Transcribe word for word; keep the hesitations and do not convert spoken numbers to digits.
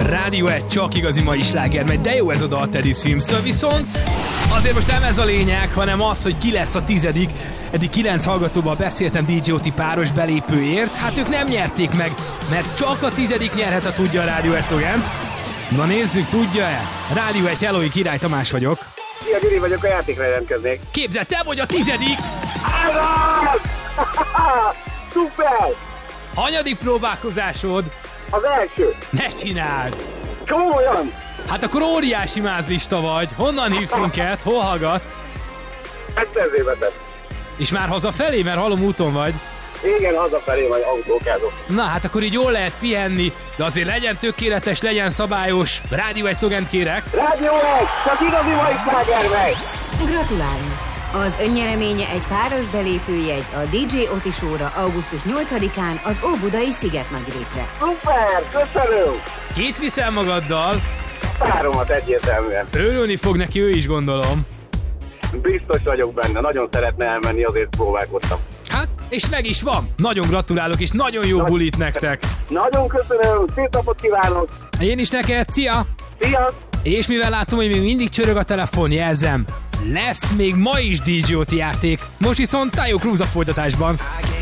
Rádió egy, csak igazi mai sláger megy, de jó ez a dal Teddy Swims-től, viszont azért most nem ez a lényeg, hanem az, hogy ki lesz a tizedik. Eddig kilenc hallgatóval beszéltem dé jé o té páros belépőért, hát ők nem nyerték meg, mert csak a tizedik nyerhet, ha tudja a Rádió egy szlogent. Na nézzük, tudja-e? Rádió egy, hello, Király Tamás vagyok. Szia, Gyuri vagyok, a játékra jelentkeznék. Képzeld, te vagy a tizedik! Állam! Szuper! Hanyadik próbálkozásod? Az első. Ne csináld! Komolyan! Hát akkor óriási mázlista vagy. Honnan hívsz minket? Hol hallgatsz? Egyszerzébetet. És már hazafelé, mert hallom úton vagy. Igen, hazafelé vagy autókázok. Na hát akkor így jól lehet pihenni, de azért legyen tökéletes, legyen szabályos. Rádió egy szlogent kérek. Rádió egy, csak igazi mai sláger megy! Gratulálunk! Az önnyereménye egy páros belépőjegy a dé jé o té Show-ra augusztus nyolcadikán az Óbudai Szigetmagyrétre. Szuper, köszönöm! Két viszel magaddal. Páromat egyértelműen. Örülni fog neki, ő is gondolom. Biztos vagyok benne, nagyon szeretne elmenni, azért próbálkoztam. Hát, és meg is van. Nagyon gratulálok, és nagyon jó Nagy... bulit nektek. Nagyon köszönöm, szép napot kívánok! Én is neked, szia! Szia! És mivel látom, hogy még mindig csörög a telefon, jelzem, lesz még ma is dé jé o té játék. Most viszont Taio Cruz a folytatásban.